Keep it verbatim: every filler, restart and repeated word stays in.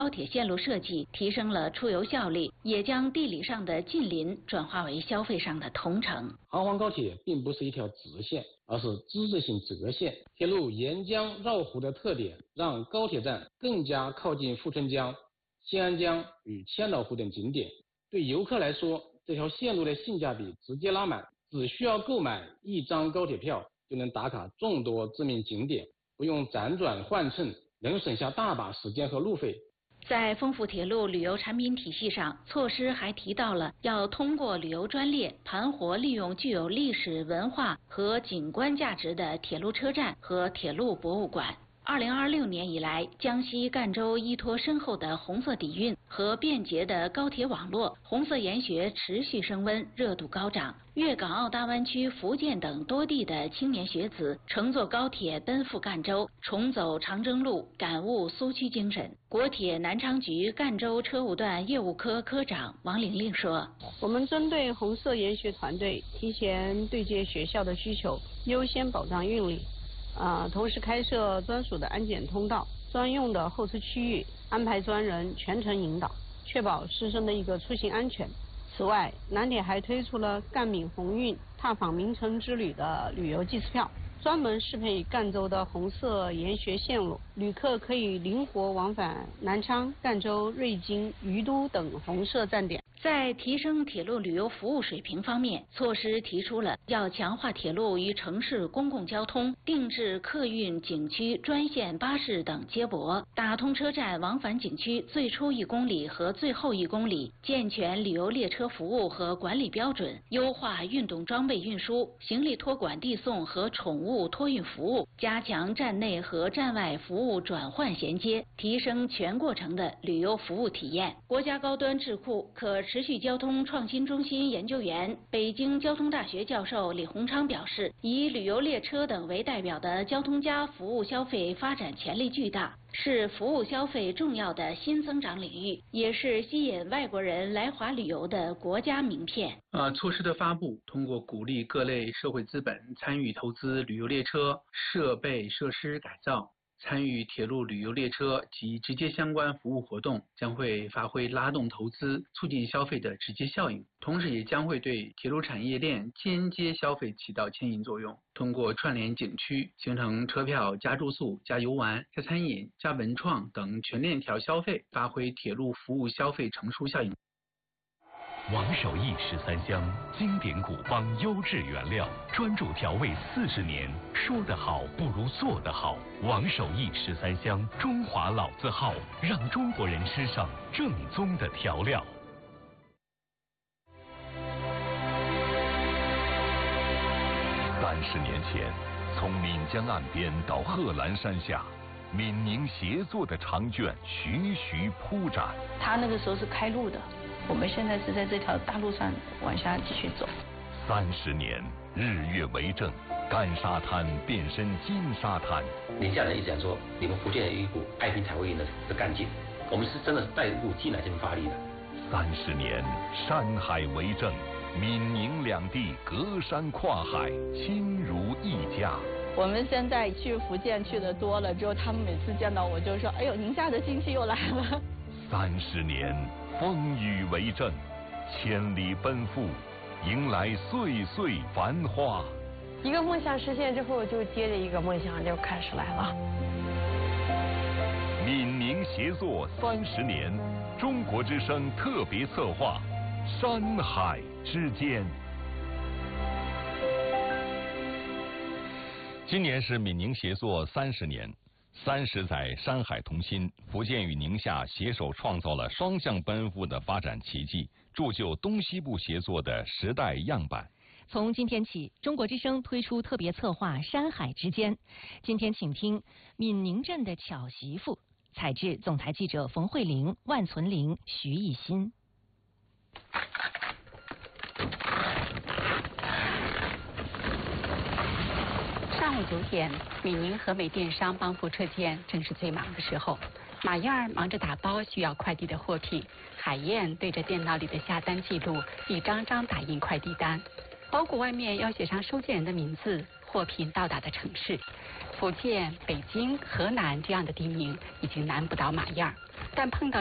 高铁线路设计提升了出游效率，也将地理上的近邻转化为消费上的同城。 杭黄高铁并不是一条直线，而是之字形折线。铁路沿江绕湖的特点，让高铁站更加靠近富春江、新安江与千岛湖等景点。对游客来说，这条线路的性价比直接拉满，只需要购买一张高铁票，就能打卡众多知名景点，不用辗转换乘，能省下大把时间和路费。 在丰富铁路旅游产品体系上，措施还提到了要通过旅游专列盘活利用具有历史文化和景观价值的铁路车站和铁路博物馆。二零二六年以来，江西赣州依托深厚的红色底蕴和便捷的高铁网络，红色研学持续升温，热度高涨。粤港澳大湾区、福建等多地的青年学子乘坐高铁奔赴赣州，重走长征路，感悟苏区精神。国铁南昌局赣州车务段业务科科长王玲玲说：“ 我们针对红色研学团队，提前对接学校的需求，优先保障运力。啊、呃，同时开设专属的安检通道、专用的候车区域，安排专人全程引导，确保师生的一个出行安全。此外，南铁还推出了赣闽红运踏访名城之旅的旅游季次票，专门适配赣州的红色研学线路，旅客可以灵活往返南昌、赣州、瑞金、于都等红色站点。” 在提升铁路旅游服务水平方面，措施提出了要强化铁路与城市公共交通、定制客运景区专线巴士等接驳，打通车站往返景区最初一公里和最后一公里，健全旅游列车服务和管理标准，优化运动装备运输、行李托管递送和宠物托运服务，加强站内和站外服务转换衔接，提升全过程的旅游服务体验。国家高端智库可持续交通创新中心研究员、北京交通大学教授李洪昌表示，以旅游列车等为代表的交通加服务消费发展潜力巨大，是服务消费重要的新增长领域，也是吸引外国人来华旅游的国家名片。 呃，措施的发布，通过鼓励各类社会资本参与投资旅游列车设备设施改造，参与铁路旅游列车及直接相关服务活动，将会发挥拉动投资、促进消费的直接效应，同时也将会对铁路产业链间接消费起到牵引作用。通过串联景区，形成车票加住宿、加游玩、加餐饮、加文创等全链条消费，发挥铁路服务消费乘数效应。 王守义十三香，经典古方优质原料，专注调味四十年，说得好不如做得好。王守义十三香，中华老字号，让中国人吃上正宗的调料。三十年前，从岷江岸边到贺兰山下，闽宁协作的长卷徐徐铺展。 他那个时候是开路的。我们现在是在这条大路上往下继续走。 三十年，日月为证，干沙滩变身金沙滩。 宁夏人一直讲说，你们福建有一股爱拼才会赢的的干劲，我们是真的带入进来这边发力的。 三十年，山海为证，闽宁两地隔山跨海，亲如一家。 我们现在去福建去的多了之后，他们每次见到我就说：“哎呦，宁夏的亲戚又来了。” 三十年，风雨为证，千里奔赴，迎来岁岁繁华。 一个梦想实现之后，就接着一个梦想就开始来了。 闽宁协作三十年，中国之声特别策划，山海之间。今年是闽宁协作三十年。三十载山海同心，福建与宁夏携手创造了双向奔赴的发展奇迹，铸就东西部协作的时代样板。 从今天起，中国之声推出特别策划《山海之间》。今天请听闽宁镇的巧媳妇，采制总台记者冯慧玲、万存玲、徐艺新。 上午九点，闽宁和美电商帮扶车间正是最忙的时候。马燕儿忙着打包需要快递的货品，海燕对着电脑里的下单记录，一张张打印快递单。包裹外面要写上收件人的名字、货品到达的城市。福建、北京、河南这样的地名已经难不倒马燕儿。 但碰到